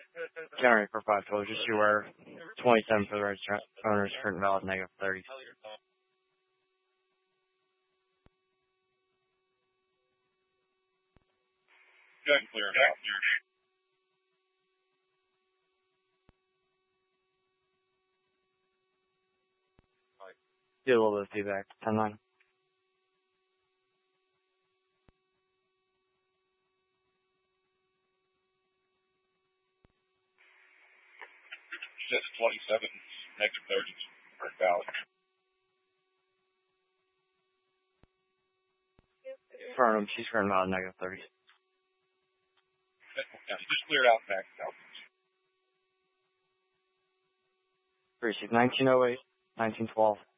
Generate for 512, just you were 27 for the registered owners, current valid negative 30. Go ahead and clear it out. Do a little bit of feedback. 10-9. Just 27, negative 30, current valid. Affirm, she's current valid negative 30. Just clear it out back out. Receive 1908, 1912,